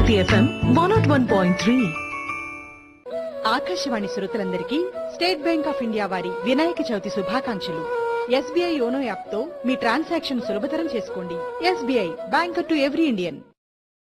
శక్తి FM 101.3. Akashvani శ్రోతలందరికీ state bank of India వారి వినాయక చవితి శుభాకాంక్షలు. SBI యోనో యాప్ తో మీ ట్రాన్సాక్షన్ సులభతరం చేసుకోండి. SBI bank to every Indian.